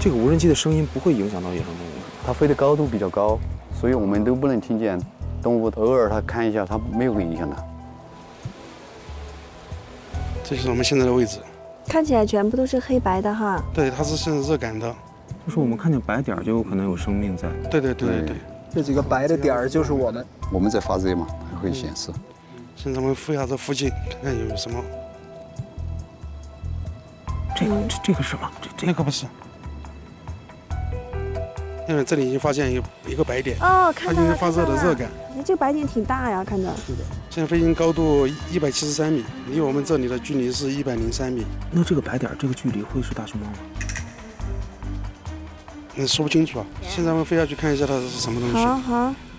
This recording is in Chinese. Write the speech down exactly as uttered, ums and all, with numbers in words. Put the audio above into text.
这个无人机的声音不会影响到野生动物， 它飞的高度比较高，所以我们都不能听见。动物偶尔它看一下，它没有影响的。 这就是我们现在的位置。 看起来全部都是黑白的哈。 对，它是现在热感的。 就是我们看见白点就有可能有生命在。 对对对对对。 这几个白的点儿就是我们。 我们在发热嘛，它会显示。 现在我们飞下这附近，看看有什么。 这个这这个是什么？这这那个不是。因为这里已经发现有一个白点， 哦，看到了， 它已经发热的热感。 哎，这个白点挺大呀，看着。 是的。现在飞行高度一百七十三米，离我们这里的距离是一百零三米。 那这个白点这个距离会是大熊猫吗？ 嗯，说不清楚啊。现在我们飞下去看一下它是什么东西。 好好。